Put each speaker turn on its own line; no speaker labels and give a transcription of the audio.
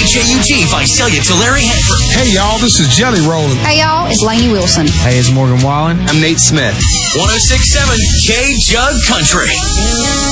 WJUG Visalia to Larry Hanford.
Hey, y'all, this is Jelly Rollin'.
Hey, y'all, it's Lainey Wilson.
Hey, it's Morgan Wallen.
I'm Nate Smith.
106.7 K-Jug Country.